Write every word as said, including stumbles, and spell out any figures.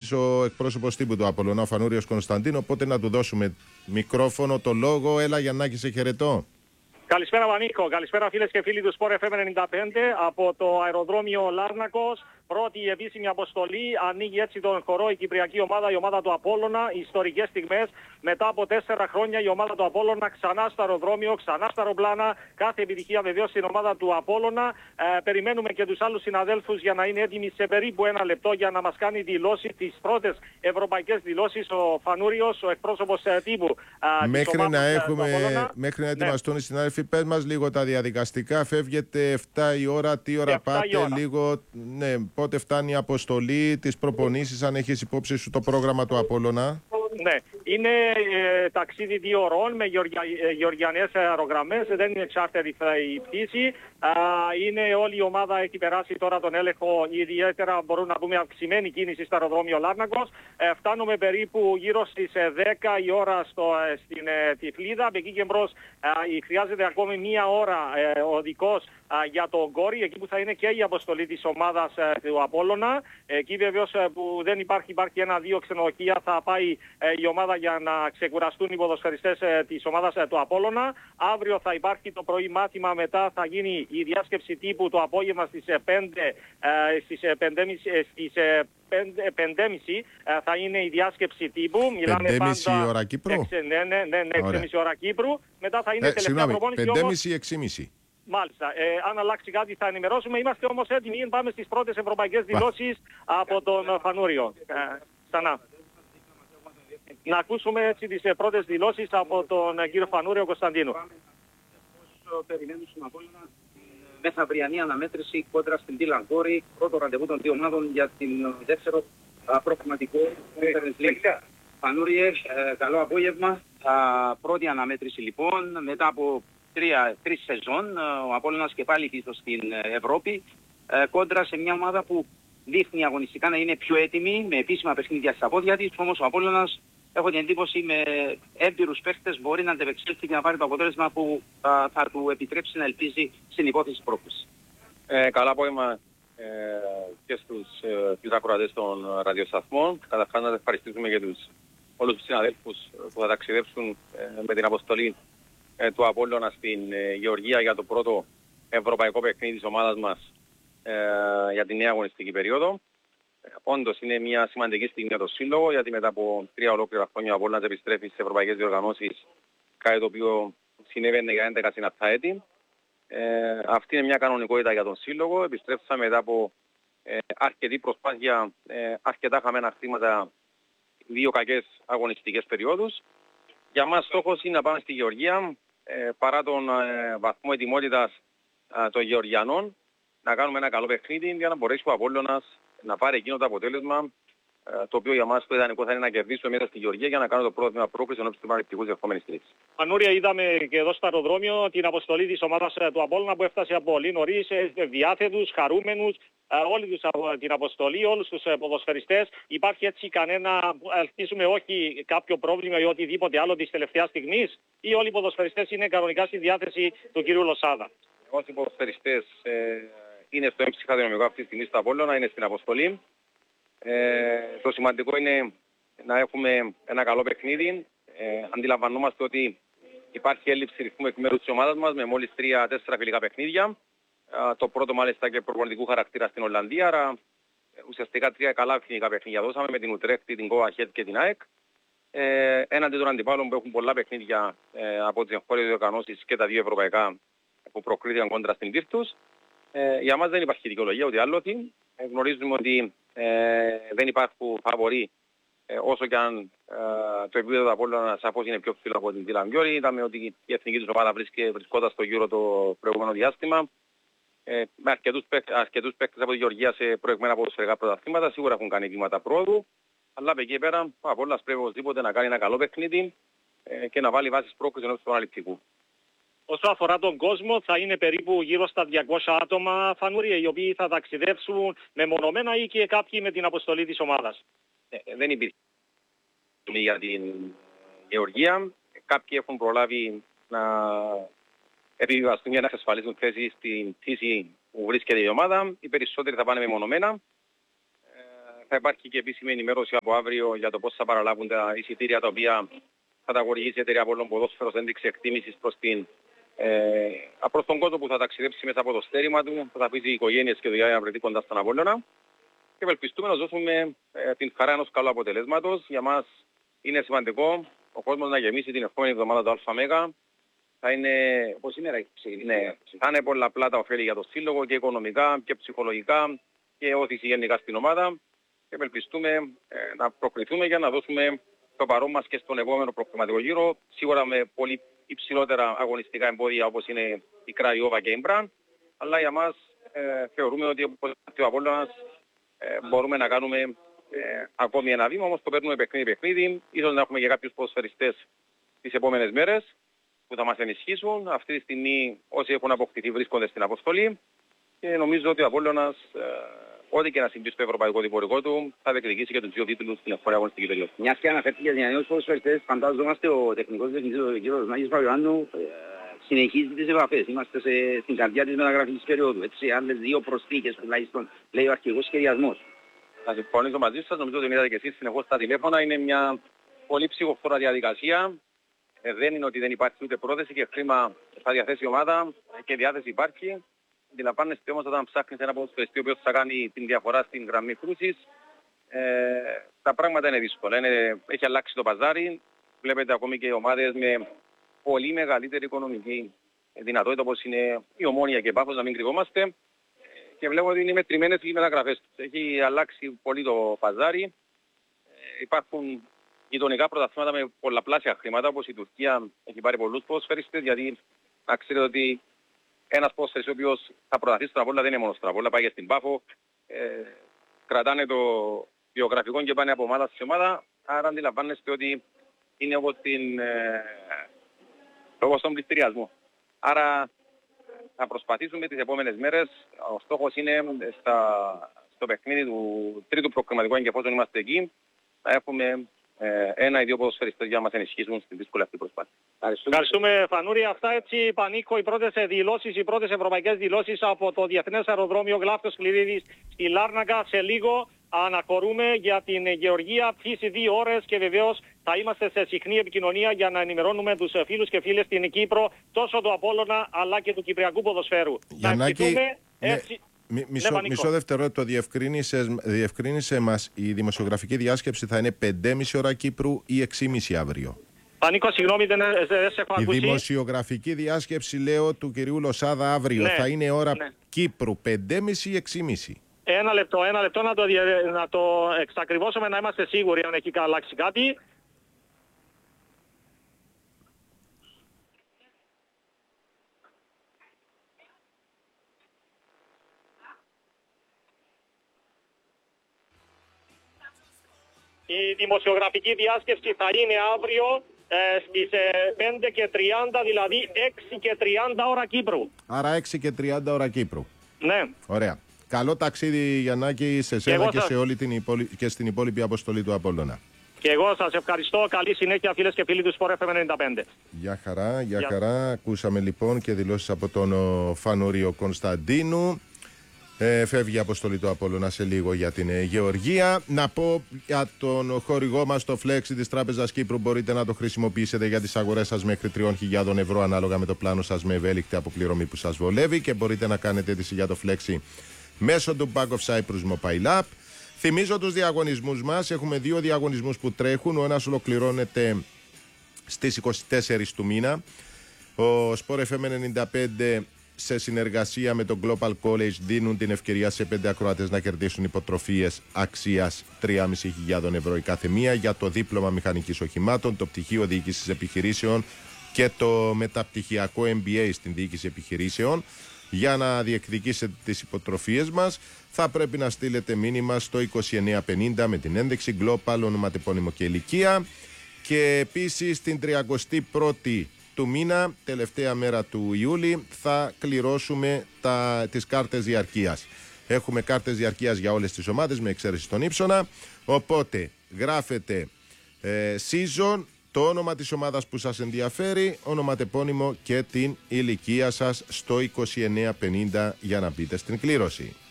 επίσης ο εκπρόσωπος τύπου του Απόλλωνα, ο Φανούριος Κωνσταντίνο. Οπότε να του δώσουμε μικρόφωνο, το λόγο. Έλα Γιαννάκη, σε χαιρετώ. Καλησπέρα Βανίκο, καλησπέρα φίλες και φίλοι του Sport εφ εμ ενενήντα πέντε από το αεροδρόμιο Λάρνακος. Πρώτη επίσημη αποστολή, ανοίγει έτσι τον χορό η κυπριακή ομάδα, η ομάδα του Απόλλωνα. Ιστορικές στιγμές, μετά από τέσσερα χρόνια η ομάδα του Απόλλωνα ξανά στο αεροδρόμιο, ξανά στα αεροπλάνα. Κάθε επιτυχία βεβαίως στην ομάδα του Απόλλωνα. Ε, περιμένουμε και τους άλλους συναδέλφους για να είναι έτοιμοι σε περίπου ένα λεπτό για να μας κάνει δηλώσει, τις πρώτες ευρωπαϊκές δηλώσεις ο Φανούριος, ο εκπρόσωπος ε, τύπου. Ε, μέχρι, να έχουμε, μέχρι να ετοιμαστούν ναι. οι συνάδελφοι, πες μας λίγο τα διαδικαστικά. Φεύγετε εφτά η ώρα, τι ώρα πάτε, ώρα. λίγο. Ναι, πότε φτάνει η αποστολή, τις προπονήσεις, αν έχεις υπόψη σου το πρόγραμμα του Απόλλωνα. Ναι, είναι ε, ταξίδι δύο ωρών με γεωργια, ε, γεωργιανές αερογραμμές, δεν είναι charter η πτήση. Α, είναι όλη η ομάδα, έχει περάσει τώρα τον έλεγχο, ιδιαίτερα μπορούμε να πούμε αυξημένη κίνηση στο αεροδρόμιο Λάρνακος. Ε, φτάνουμε περίπου γύρω στις ε, δέκα η ώρα στο, ε, στην ε, Τυφλίδα. Από εκεί και μπρος ε, χρειάζεται ακόμη μία ώρα ε, οδικός ε, για τον Γκόρι, εκεί που θα είναι και η αποστολή της ομάδας ε, του Απόλλωνα. Εκεί βεβαίως ε, που δεν υπάρχει, υπάρχει ένα-δύο ξενοδοχεία, θα πάει ε, η ομάδα για να ξεκουραστούν οι ποδοσφαιριστές ε, της ομάδας ε, του Απόλλωνα. Αύριο θα υπάρχει το πρωί μάθημα, μετά θα γίνει η διάσκεψη τύπου το απόγευμα στις πέντε, ε, στις πέντε και μισή, στις πέντε και μισή θα είναι η διάσκεψη τύπου. Μιλάμε πέντε και μισή ώρα Κύπρου. έξι, ναι, ναι, ναι, ναι, έξι και μισή ώρα Κύπρου. Μετά θα είναι ε, τελευταία προπόνηση. πέντε και μισή, έξι και μισή. Μάλιστα. Ε, αν αλλάξει κάτι θα ενημερώσουμε. Είμαστε όμως έτοιμοι. Πάμε στις πρώτες ευρωπαϊκές δηλώσεις από τον Φανούριο. Ε, ξανά. Να ακούσουμε έτσι τις πρώτες δηλώσεις από τον κύριο Φανούριο Κωνσταντίνου. Περιμένουμε στον Απόλλωνα μεθαυριανή αναμέτρηση κόντρα στην Τίλαν Κόρη, πρώτο ραντεβού των δύο ομάδων για την δεύτερο προγραμματικό Conference League. Φανούριε, ε, καλό απόγευμα. Α, πρώτη αναμέτρηση λοιπόν, μετά από τρία, τρεις σεζόν, ο Απόλλωνας και πάλι πίσω στην Ευρώπη, ε, κόντρα σε μια ομάδα που δείχνει αγωνιστικά να είναι πιο έτοιμη, με επίσημα παιχνίδια στα πόδια της, όμως ο Απόλλωνας, έχω την εντύπωση, με έμπειρους παίχτες μπορεί να αντεπεξέλθει και να πάρει το αποτέλεσμα που α, θα του επιτρέψει να ελπίζει στην υπόθεση πρόκληση. Ε, καλά απόγευμα ε, και στους ε, ακροατές των ραδιοσταθμών. Καταρχάς να ευχαριστήσουμε και τους, όλους τους συναδέλφους που θα ταξιδέψουν ε, με την αποστολή ε, του Απόλλωνα στην ε, Γεωργία για το πρώτο ευρωπαϊκό παιχνίδι της ομάδας μας ε, για την νέα αγωνιστική περίοδο. Όντως είναι μια σημαντική στιγμή για το Σύλλογο, γιατί μετά από τρία ολόκληρα χρόνια ο Απόλλωνας επιστρέφει σε ευρωπαϊκές διοργανώσεις, κάτι το οποίο συνέβαινε για έντεκα συναπτά έτη. Ε, αυτή είναι μια κανονικότητα για τον Σύλλογο. Επιστρέψαμε μετά από ε, αρκετή προσπάθεια, ε, αρκετά χαμένα χρήματα, δύο κακές αγωνιστικές περιόδους. Για μας στόχος είναι να πάμε στη Γεωργία, ε, παρά τον ε, βαθμό ετοιμότητας ε, των Γεωργιανών, να κάνουμε ένα καλό παιχνίδι για να μπορέσει ο Απόλλωνας να πάρει εκείνο το αποτέλεσμα, το οποίο για μας το ιδανικό θα είναι να κερδίσουμε μέσα στη Γεωργία για να κάνουμε το πρώτο βήμα πρόκριση ενώπιση του Πανεπιστημίου της ερχόμενης Τρίτης. Ανούρια, είδαμε και εδώ στο αεροδρόμιο την αποστολή της ομάδας του Απόλλωνα που έφτασε από πολύ νωρίς, διάθετους, χαρούμενους, όλη τους την αποστολή, όλους τους ποδοσφαιριστές. Υπάρχει έτσι κανένα, ελπίζουμε όχι κάποιο πρόβλημα ή οτιδήποτε άλλο της τελευταίας στιγμής, ή όλοι οι ποδοσφαιριστές είναι κανονικά στη διάθεση του κυρίου Λοσάδα? Όσοι οι ποδοσφαιριστές ε, είναι στο εμψυχαδυναμικό αυτή τη στιγμή στο Απόλλωνα, είναι στην αποστολή. Ε, το σημαντικό είναι να έχουμε ένα καλό παιχνίδι. Ε, αντιλαμβανόμαστε ότι υπάρχει έλλειψη ρυθμού εκ μέρους της ομάδας μας με μόλις τρία τέσσερα φιλικά παιχνίδια. Ε, το πρώτο μάλιστα και προπονητικού χαρακτήρα στην Ολλανδία, άρα ε, ουσιαστικά τρία καλά φιλικά παιχνίδια δώσαμε με την Ουτρέχτη, την Go Ahead και την ΑΕΚ. Ε, έναντι των αντιπάλων που έχουν πολλά παιχνίδια ε, από τις εγχώριες διοργανώσεις και τα δύο ευρωπαϊκά που προκρίθηκαν κόντρα στην Virtus. Ε, για μας δεν υπάρχει δικαιολογία ούτε άλλο. Ε, γνωρίζουμε ότι ε, δεν υπάρχουν φαβοροί ε, όσο και αν ε, το επίπεδο του Απόλλωνα σαφώς είναι πιο ψηλό από την Τιλαμπιόρη. Είδαμε ότι η εθνική τους ομάδα βρισκόταν στο γύρο το προηγούμενο διάστημα. Ε, με αρκετούς, αρκετούς παίκτες από τη Γεωργία σε προηγμένα ποδοσφαιρικά πρωταθλήματα σίγουρα έχουν κάνει βήματα πρόοδου. Αλλά από εκεί πέρα ο Απόλλωνας πρέπει οπωσδήποτε να κάνει ένα καλό παιχνίδι ε, και να βάλει βάσεις πρόκρισης ενός του αναλυτικού. Όσο αφορά τον κόσμο, θα είναι περίπου γύρω στα διακόσια άτομα, Φανούρια, οι οποίοι θα ταξιδέψουν μεμονωμένα ή και κάποιοι με την αποστολή της ομάδας. Ε, δεν υπήρχε για την Γεωργία. Κάποιοι έχουν προλάβει να επιβιβαστούν για να εξασφαλίσουν θέση στην πτήση που βρίσκεται η ομάδα. Οι περισσότεροι θα πάνε μεμονωμένα. Ε, θα υπάρχει και επίσημη ενημέρωση από αύριο για το πώς θα παραλάβουν τα εισιτήρια τα οποία θα τα χορηγήσει η εταιρεία Απόλλων Ποδόσφαιρος, ένδειξη εκτίμησης προς, την, ε, προς τον κόσμο που θα ταξιδέψει μέσα από το στέρημα του, που θα αφήσει οικογένειες και δουλειά να βρεθεί κοντά στον Απόλλωνα. Και ευελπιστούμε να δώσουμε ε, την χαρά ενός καλού αποτελέσματος. Για μας είναι σημαντικό ο κόσμος να γεμίσει την επόμενη εβδομάδα το ΑΜΕΓΑ. Θα είναι, όπως σήμερα, ναι, θα είναι πολλαπλά τα ωφέλη για το σύλλογο και οικονομικά και ψυχολογικά και όθηση γενικά στην ομάδα. Και ευελπιστούμε ε, να προκριθούμε για να δώσουμε το παρόν μας και στον επόμενο προκριματικό γύρο. Σίγουρα με πολύ υψηλότερα αγωνιστικά εμπόδια όπως είναι η Κραϊόβα και η Μπραν. Αλλά για μας ε, θεωρούμε ότι όπως ο Απόλλωνας ε, μπορούμε να κάνουμε ε, ακόμη ένα βήμα, όμως το παίρνουμε παιχνίδι-παιχνίδι. Ίσως να έχουμε και κάποιους ποδοσφαιριστές τις επόμενες μέρες που θα μας ενισχύσουν. Αυτή τη στιγμή όσοι έχουν αποκτηθεί βρίσκονται στην αποστολή και νομίζω ότι ο Απόλλωνας ε, ό,τι και να συμβεί στο ευρωπαϊκό διπορικό του θα διεκδικήσει και τους δύο τίτλους στην ευκαιρία αγωνιστική περίοδο. Μιας και αναφέρθηκε για τους νέους ποδοσφαιριστές, φαντάζομαστε ο τεχνικός διευθυντής ο κ. Νάκης Παπαϊωάννου ε, συνεχίζει τις επαφές. Είμαστε σε, στην καρδιά της μεταγραφικής περίοδου. Έτσι, άλλες δύο προσθήκες τουλάχιστον λέει ο αρχηγός σχεδιασμός. Θα συμφωνήσω μαζί σας, νομίζω ότι είδατε και εσείς συνεχώς στα τηλέφωνα. Είναι μια πολύ ψυχοφθόρα διαδικασία. Ε, δεν είναι ότι δεν υπάρχει ούτε πρόθεση και χρήμα θα διαθέσει η ομάδα και διάθεση υπάρχει. Αντιλαμβάνεστε όμως όταν ψάχνεις ένα ποδοσφαιριστή ο οποίος θα κάνει την διαφορά στην γραμμή κρούσης, ε, τα πράγματα είναι δύσκολα. Είναι, έχει αλλάξει το παζάρι. Βλέπετε ακόμη και ομάδες με πολύ μεγαλύτερη οικονομική δυνατότητα όπως είναι η Ομόνοια και η Πάφος, να μην κρυβόμαστε. Και βλέπω ότι είναι μετρημένες οι μεταγραφές τους. Έχει αλλάξει πολύ το παζάρι. Ε, υπάρχουν γειτονικά πρωταθλήματα με πολλαπλάσια χρήματα, όπως η Τουρκία έχει πάρει πολλούς ποδοσφαιριστές, γιατί να ξέρετε ότι ένας ποδοσφαιριστής ο οποίος θα πρωταθλήσει στον Απόλλωνα δεν είναι μόνο στον Απόλλωνα, πάει και στην Πάφο, ε, κρατάνε το βιογραφικό και πάνε από ομάδα σε ομάδα, άρα αντιλαμβάνεστε ότι είναι όπως, την, ε, όπως τον πληστηριασμό. Άρα θα προσπαθήσουμε τις επόμενες μέρες, ο στόχος είναι στα, στο παιχνίδι του τρίτου προκριματικού και εφόσον είμαστε εκεί, να έχουμε ε, ένα ή δύο ποδοσφαιριστές για να μας ενισχύσουν στην δύσκολη αυτή προσπάθεια. Ευχαριστούμε Φανούρη. Αυτά έτσι Πανίκο, οι πρώτες δηλώσεις, οι πρώτες ευρωπαϊκές δηλώσεις από το Διεθνές Αεροδρόμιο Γλάφτος Κλειδίδης στη Λάρνακα. Σε λίγο αναχωρούμε για την Γεωργία, πτήση δύο ώρες και βεβαίως θα είμαστε σε συχνή επικοινωνία για να ενημερώνουμε τους φίλους και φίλες στην Κύπρο τόσο του Απόλλωνα αλλά και του Κυπριακού ποδοσφαίρου. Γιαννάκη, έτσι... Μη, μισό, ναι, μισό δευτερόλεπτο, διευκρίνησε, διευκρίνησε μας, η δημοσιογραφική διάσκεψη θα είναι πέντε και μισή ώρα Κύπρου ή έξι και μισή αύριο? Πανίκο, συγγνώμη, δεν, δεν σε έχω ακούσει. Η δημοσιογραφική διάσκεψη, λέω, του κυρίου Λοσάδα αύριο, ναι, θα είναι ώρα ναι. Κύπρου πέντε και μισή ή έξι και μισή. Ένα λεπτό, ένα λεπτό να το, να το εξακριβώσουμε, να είμαστε σίγουροι αν έχει αλλάξει κάτι. Η δημοσιογραφική διάσκεψη θα είναι αύριο ε, στις ε, πέντε και τριάντα, δηλαδή έξι και τριάντα ώρα Κύπρου. Άρα έξι και τριάντα ώρα Κύπρου. Ναι. Ωραία. Καλό ταξίδι, Γιαννάκη, σε σένα και, και, σας... σε όλη την υπόλοι... και στην υπόλοιπη αποστολή του Απόλλωνα. Και εγώ σας ευχαριστώ. Καλή συνέχεια, φίλες και φίλοι του Sport εφ εμ ενενήντα πέντε. Γεια χαρά, γεια χαρά. Ακούσαμε λοιπόν και δηλώσεις από τον Φανούριο Κωνσταντίνου. Ε, φεύγει η αποστολή του Απόλλωνα σε λίγο για την ε, Γεωργία. Να πω για τον χορηγό μας, το Flexi της Τράπεζας Κύπρου. Μπορείτε να το χρησιμοποιήσετε για τις αγορές σας μέχρι τριών χιλιάδων ευρώ ανάλογα με το πλάνο σας, με ευέλικτη αποπληρωμή που σας βολεύει, και μπορείτε να κάνετε αίτηση για το Flexi μέσω του Bank of Cyprus Mobile App. Θυμίζω τους διαγωνισμούς μας. Έχουμε δύο διαγωνισμούς που τρέχουν. Ο ένας ολοκληρώνεται στις είκοσι τέσσερις του μήνα. Ο Sport εφ εμ ενενήντα πέντε σε συνεργασία με το Global College δίνουν την ευκαιρία σε πέντε ακροατές να κερδίσουν υποτροφίες αξίας τρεις και μισή χιλιάδες ευρώ η κάθε μία για το δίπλωμα μηχανικής οχημάτων, το πτυχίο διοίκησης επιχειρήσεων και το μεταπτυχιακό εμ μπι έι στην διοίκηση επιχειρήσεων. Για να διεκδικήσετε τις υποτροφίες μας θα πρέπει να στείλετε μήνυμα στο είκοσι εννέα πενήντα με την ένδειξη Global, ονοματεπώνυμο και ηλικία. Και επίσης την τριαντάτη πρώτη του μήνα, τελευταία μέρα του Ιούλη, θα κληρώσουμε τα, τις κάρτες διαρκείας. Έχουμε κάρτες διαρκείας για όλες τις ομάδες με εξαίρεση τον Ύψονα. Οπότε γράφετε ε, season, το όνομα της ομάδας που σας ενδιαφέρει, ονοματεπώνυμο και την ηλικία σας στο είκοσι εννέα πενήντα για να μπείτε στην κλήρωση.